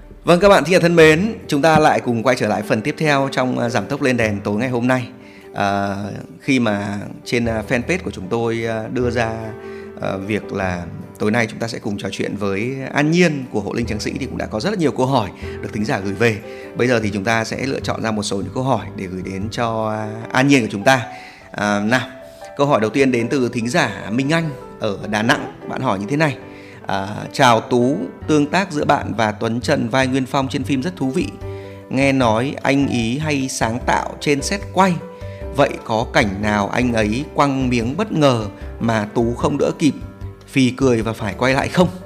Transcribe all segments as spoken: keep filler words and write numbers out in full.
Vâng, các bạn thính giả thân mến, chúng ta lại cùng quay trở lại phần tiếp theo trong Giảm tốc lên đèn tối ngày hôm nay. À, khi mà trên fanpage của chúng tôi đưa ra à, việc là tối nay chúng ta sẽ cùng trò chuyện với An Nhiên của Hộ Linh Tráng Sĩ thì cũng đã có rất là nhiều câu hỏi được thính giả gửi về. Bây giờ thì chúng ta sẽ lựa chọn ra một số những câu hỏi để gửi đến cho An Nhiên của chúng ta. À, nào, câu hỏi đầu tiên đến từ thính giả Minh Anh ở Đà Nẵng. Bạn hỏi như thế này. À, chào Tú, tương tác giữa bạn và Tuấn Trần vai Nguyên Phong trên phim rất thú vị. Nghe nói anh ý hay sáng tạo trên set quay. Vậy có cảnh nào anh ấy quăng miếng bất ngờ mà Tú không đỡ kịp, phì cười và phải quay lại không?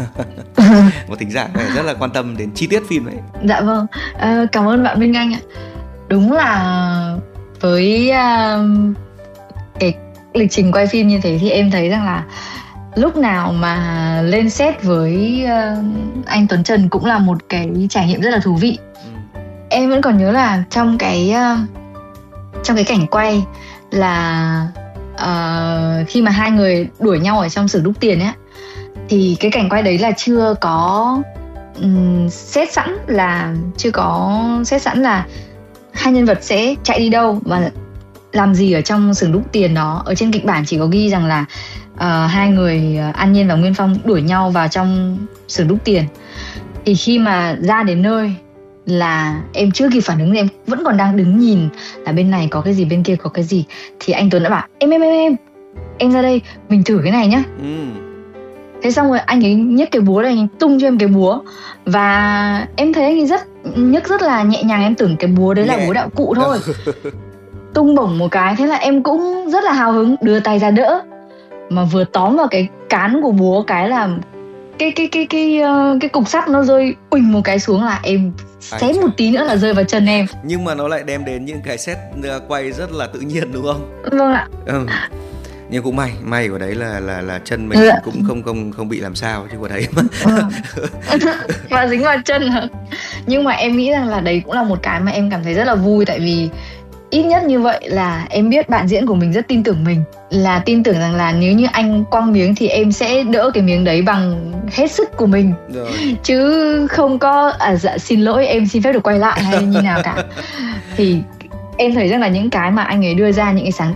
Một thính giả rất là quan tâm đến chi tiết phim đấy. Dạ vâng, à, cảm ơn bạn Minh Anh ạ. Đúng là với uh, cái lịch trình quay phim như thế thì em thấy rằng là lúc nào mà lên set với uh, anh Tuấn Trần cũng là một cái trải nghiệm rất là thú vị. ừ. Em vẫn còn nhớ là trong cái uh, trong cái cảnh quay là uh, khi mà hai người đuổi nhau ở trong xưởng đúc tiền ấy, thì cái cảnh quay đấy là chưa có um, set sẵn là chưa có set sẵn là hai nhân vật sẽ chạy đi đâu và làm gì ở trong xưởng đúc tiền đó. Ở trên kịch bản chỉ có ghi rằng là uh, hai người uh, An Nhiên và Nguyên Phong đuổi nhau vào trong xưởng đúc tiền. Thì khi mà ra đến nơi là em chưa kịp phản ứng, em vẫn còn đang đứng nhìn là bên này có cái gì, bên kia có cái gì, thì anh Tuấn đã bảo em em em em em ra đây mình thử cái này nhá. ừ. Thế xong rồi anh ấy nhấc cái búa này, anh tung cho em cái búa và em thấy anh ấy rất nhấc rất là nhẹ nhàng. Em tưởng cái búa đấy là búa đạo cụ thôi. Tung bổng một cái, thế là em cũng rất là hào hứng đưa tay ra đỡ, mà vừa tóm vào cái cán của búa cái là cái cái cái cái cái, cái cục sắt nó rơi uỳnh một cái xuống, là em xém một tí nữa là rơi vào chân em. Nhưng mà nó lại đem đến những cái set quay rất là tự nhiên đúng không? Vâng ạ. ừ. Nhưng cũng may, may của đấy là là là chân mình ừ. cũng không không không bị làm sao chứ của đấy mà. Và dính vào chân. Nhưng mà em nghĩ rằng là đấy cũng là một cái mà em cảm thấy rất là vui, tại vì ít nhất như vậy là em biết bạn diễn của mình rất tin tưởng mình, là tin tưởng rằng là nếu như anh quăng miếng thì em sẽ đỡ cái miếng đấy bằng hết sức của mình. Rồi. Chứ không có à, dạ xin lỗi em xin phép được quay lại hay như nào cả. Thì em thấy rằng là những cái mà anh ấy đưa ra, những cái sáng